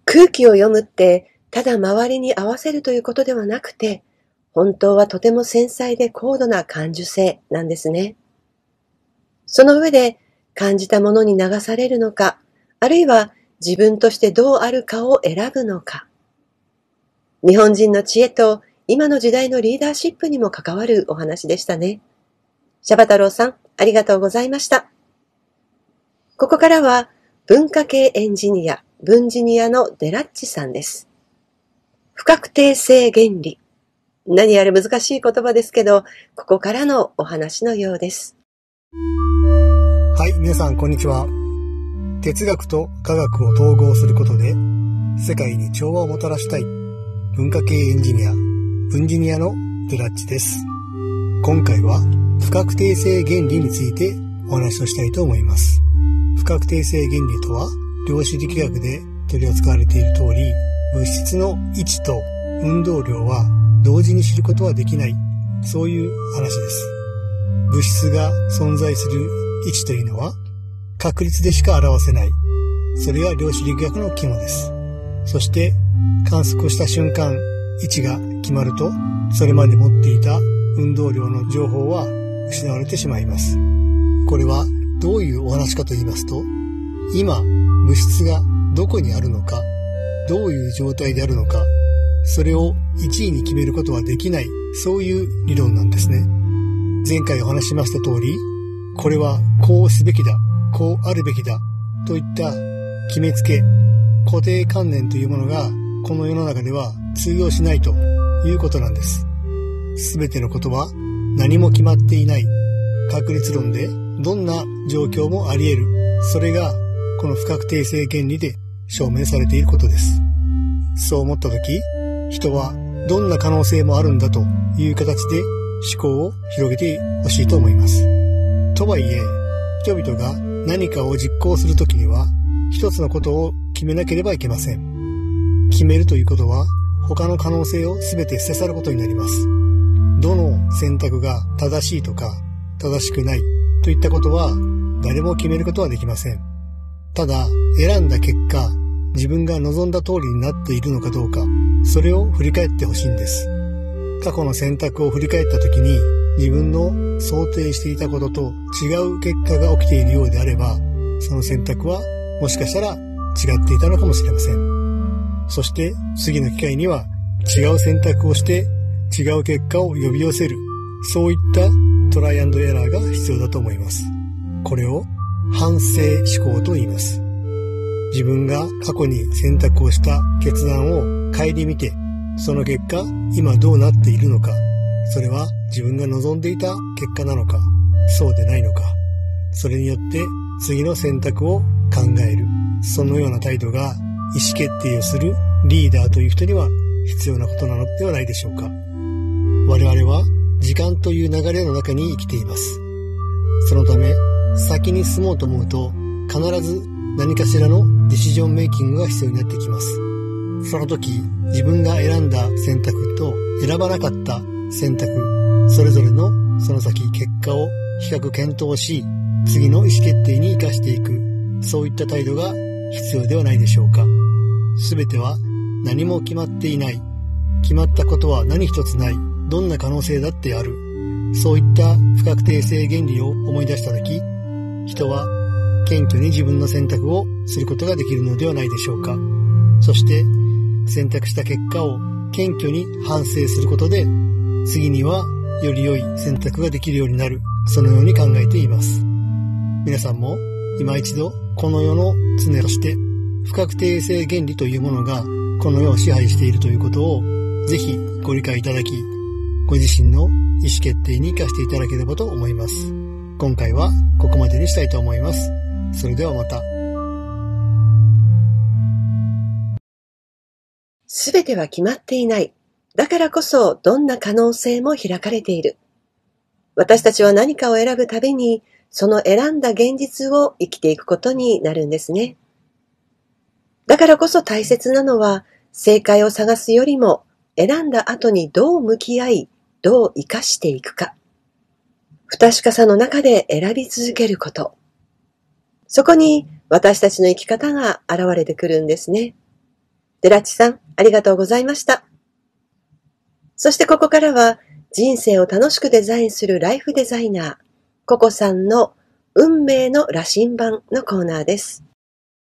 空気を読むって、ただ周りに合わせるということではなくて、本当はとても繊細で高度な感受性なんですね。その上で感じたものに流されるのか、あるいは自分としてどうあるかを選ぶのか。日本人の知恵と今の時代のリーダーシップにも関わるお話でしたね。シャバ太郎さん、ありがとうございました。ここからは文化系エンジニア、文ジニアのデラッチさんです。不確定性原理。何やら難しい言葉ですけど、ここからのお話のようです。 はい、皆さんこんにちは。哲学と科学を統合することで世界に調和をもたらしたい文化系エンジニア、文ジニアのデラッチです。今回は不確定性原理についてお話をしたいと思います。不確定性原理とは、量子力学で取り扱われている通り、物質の位置と運動量は同時に知ることはできない、そういう話です。物質が存在する位置というのは確率でしか表せない。それが量子力学の肝です。そして観測をした瞬間、位置が決まると、それまで持っていた運動量の情報は失われてしまいます。これはどういうお話かと言いますと、今物質がどこにあるのか、どういう状態であるのか、それを一位に決めることはできない、そういう理論なんですね。前回お話ししました通り、これはこうすべきだ、こうあるべきだといった決めつけ、固定観念というものがこの世の中では通用しないということなんです。すべてのことは何も決まっていない、確率論でどんな状況もあり得る、それがこの不確定性原理で証明されていることです。そう思ったとき、人はどんな可能性もあるんだという形で思考を広げてほしいと思います。とはいえ、人々が何かを実行するときには、一つのことを決めなければいけません。決めるということは、他の可能性を全て捨て去ることになります。どの選択が正しいとか、正しくないといったことは、誰も決めることはできません。ただ、選んだ結果、自分が望んだ通りになっているのかどうか、それを振り返ってほしいんです。過去の選択を振り返ったときに、自分の想定していたことと違う結果が起きているようであれば、その選択はもしかしたら違っていたのかもしれません。そして次の機会には違う選択をして違う結果を呼び寄せる、そういったトライアンドエラーが必要だと思います。これを反省思考と言います。自分が過去に選択をした決断を顧みて、その結果今どうなっているのか、それは自分が望んでいた結果なのか、そうでないのか、それによって次の選択を考える、そのような態度が意思決定をするリーダーという人には必要なことなのではないでしょうか。我々は時間という流れの中に生きています。そのため先に進もうと思うと、必ず何かしらのディシジョンメイキングが必要になってきます。その時、自分が選んだ選択と選ばなかった選択、それぞれのその先結果を比較検討し、次の意思決定に生かしていく、そういった態度が必要ではないでしょうか。すべては何も決まっていない、決まったことは何一つない、どんな可能性だってある、そういった不確定性原理を思い出したとき、人は謙虚に自分の選択をすることができるのではないでしょうか。そして選択した結果を謙虚に反省することで、次にはより良い選択ができるようになる、そのように考えています。皆さんも今一度この世の常として不確定性原理というものがこの世を支配しているということをぜひご理解いただき、ご自身の意思決定に生かしていただければと思います。今回はここまでにしたいと思います。それではまた。 すべては決まっていない。だからこそどんな可能性も開かれている。私たちは何かを選ぶたびに、その選んだ現実を生きていくことになるんですね。だからこそ大切なのは、正解を探すよりも、選んだ後にどう向き合い、どう生かしていくか。不確かさの中で選び続けること。そこに私たちの生き方が現れてくるんですね。 寺地さん、ありがとうございました。そしてここからは、人生を楽しくデザインするライフデザイナー、ココさんの運命の羅針盤のコーナーです。